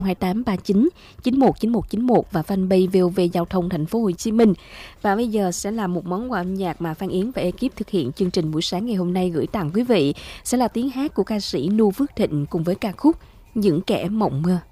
2839 919191 và fanpage VOV Giao thông Thành phố Hồ Chí Minh. Và bây giờ sẽ là một món quà âm nhạc mà Phan Yến và ekip thực hiện chương trình buổi sáng ngày hôm nay gửi tặng quý vị, sẽ là tiếng hát của ca sĩ Nu Phước Thịnh cùng với ca khúc Những Kẻ Mộng Mơ.